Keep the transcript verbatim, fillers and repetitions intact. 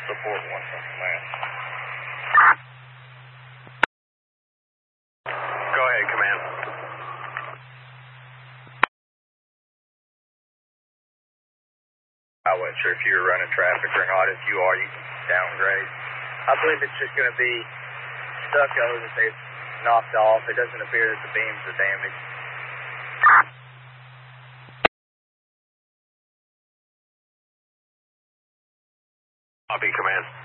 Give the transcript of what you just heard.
Support one from command. Go ahead, command. I wasn't sure if you were running traffic or not. If you are, you can downgrade. I believe it's just going to be stucco that they've knocked off. It doesn't appear that the beams are damaged. Copy, command.